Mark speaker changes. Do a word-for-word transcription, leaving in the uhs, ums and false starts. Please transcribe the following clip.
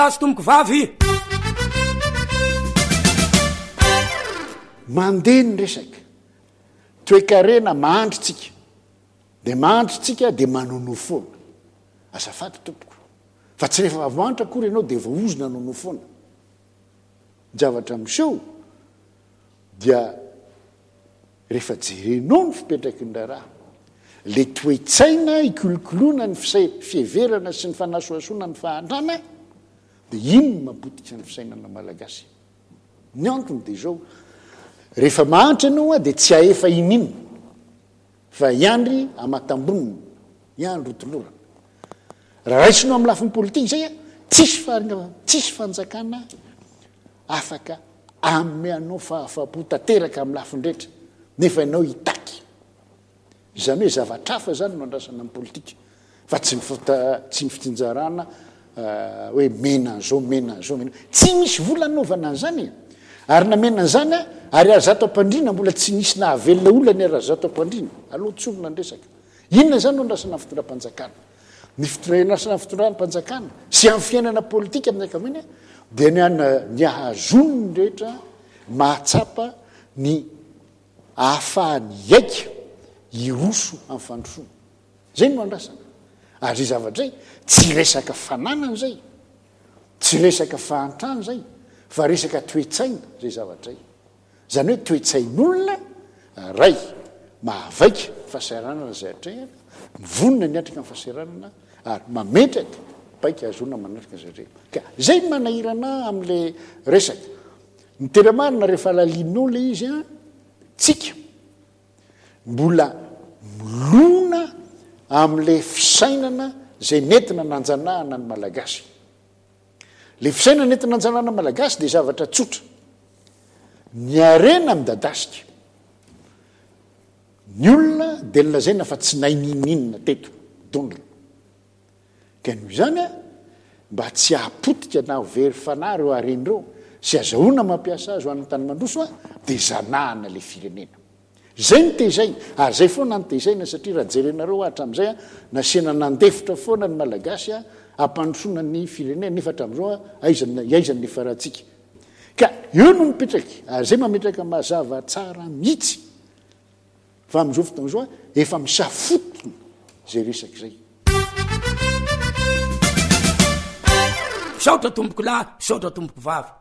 Speaker 1: azo tomboko vavy
Speaker 2: mandeha ny resaka toekarena mahandrotsika de mahandrotsika de manonofona azafaty tompoko fa tsy rehefa vavantra akory ianao de vaozona nonofona javatra miseho dia rehefa jerenao ny fipetraky ny raha le toetsaina ikolokoloana ny fieverana sy ny fanasoasoana ny fahantrana de ino mampotika ny fisainana malagasy ny antony de zao rehefa mahantra ianao a de tsy aefa inino fa iandry amatamboniny iandro otolorana raha raisinao amin'ny lafiny politika zay a tsisy farina tsisy fanjakana afaka ameanao fahafapo tanteraka amin'ny lafindrehetra nefa ianao hitaky izany hoe zavatrafa zany no andrasana amin'ny politika fa tsy mifota tsy mifitsinjarana hoe mena an'izao mena an'izao mena tsy misy vola naovana an'izany ary namena an'izany a ary ary zato ampandrina mbola tsy nisy nahavelona olana ary zato ampandrina aloha tsovona ny resaka inona zany no andrasana fitondram-panjakana ny fitondrasana fitondram-panjakana sy amin'ny fiainana politika amin'ny ankamainy dia ny ana ny ahazony ny rehetra mahatsapa ny ahafahany aika iroso amin'ny fandrosoana zay no andrasana ary zay zavatra zay tsy resaka fananana zay tsy resaka fahantrano zay fa resaka toetsaina zay zavatra zay zany hoe toetsain'olona ray mahavaika fahasahiranana zay atrehana mivonina ny atrika amin'ny fahasahiranana ary mametraka baika azona manatrika zay ka zay manahirana amin'le resaka ny tena marina rehefa alalinao le izy a tsika mbola milona amin'le fisainana zay nentina nanjanahana ny malagasy le fisainana nentina nanjanahana malagasy de zavatra tsotra ny arena midadasika ny olona de lazaina fa tsy naininninina teto dondrona ka noho izany a mba tsy ahapotika na very fanahy reo arenyreo sy azahoana mampiasa azy ho an'ny tany mandroso a de zanahana le firenena zay ny tezaina ary zay foana ny tezaina satria raha jerenareo hatram'izay a nasiana nandefitra foana ny malagasy a ampandrosoana ny firenena nefa hatram'izao a aizana iaizany farahantsika ka eo no mipetraky ary zay mametraka mazava tsara mihitsy fa am'izao fotoana zao a efa misafotony zay resaky zay
Speaker 1: saotra tomboko lahy saotra tomboko vavy